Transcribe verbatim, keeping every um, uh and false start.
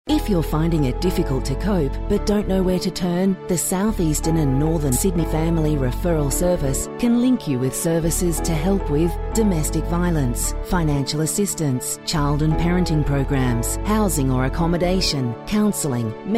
If you're finding it difficult to cope but don't know where to turn, the South Eastern and Northern Sydney Family Referral Service can link you with services to help with domestic violence, financial assistance, child and parenting programs, housing or accommodation, counselling,